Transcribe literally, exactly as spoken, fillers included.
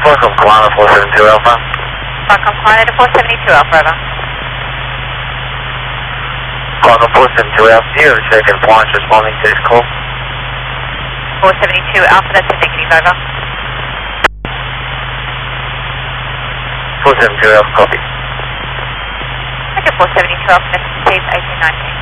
Welcome, Kalana four seven two Alpha. Welcome, Kalana to four seventy-two Alpha, over. Kalana four seven two Alpha, zero, second launch responding to this call. four seventy-two Alpha, that's a negative, over. four seven two Alpha, copy. Okay, four seventy-two Alpha, that's eighteen nineteen.